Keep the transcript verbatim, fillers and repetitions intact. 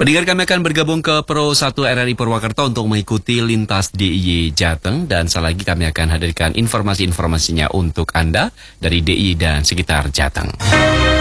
Pendengar, kami akan bergabung ke Pro satu R R I Purwakarta untuk mengikuti lintas D I Y Jateng, dan setelah lagi kami akan hadirkan informasi-informasinya untuk Anda dari D I Y dan sekitar Jateng.